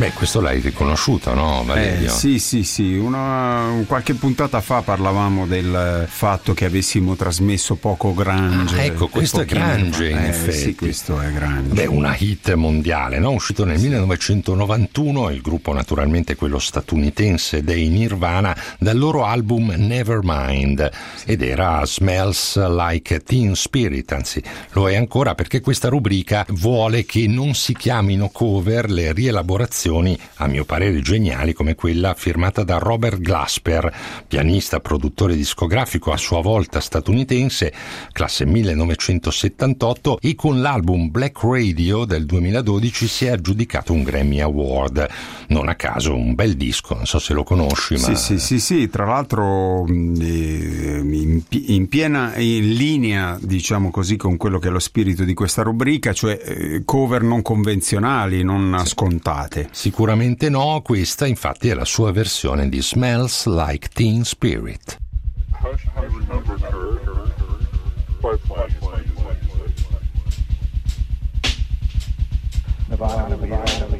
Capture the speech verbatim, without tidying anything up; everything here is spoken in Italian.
Beh, questo l'hai riconosciuto, no, Valerio? Eh, sì, sì, sì. Una, qualche puntata fa parlavamo del fatto che avessimo trasmesso poco grunge. Ah, ecco, questo è grunge, in eh, effetti. Sì, questo è grunge. Beh, una hit mondiale, no? Uscito nel sì. millenovecentonovantuno, il gruppo naturalmente quello statunitense dei Nirvana, dal loro album Nevermind, sì. ed era Smells Like Teen Spirit, anzi lo è ancora, perché questa rubrica vuole che non si chiamino cover le rielaborazioni, a mio parere geniali, come quella firmata da Robert Glasper, pianista, produttore discografico a sua volta statunitense, classe millenovecentosettantotto, e con l'album Black Radio del duemiladodici si è aggiudicato un Grammy Award. Non a caso un bel disco, non so se lo conosci, ma... Sì, sì, sì, sì, tra l'altro in, in piena in linea, diciamo così, con quello che è lo spirito di questa rubrica, cioè cover non convenzionali, non sì. scontate. Sicuramente no, questa infatti è la sua versione di Smells Like Teen Spirit. Nevada, Nevada, Nevada.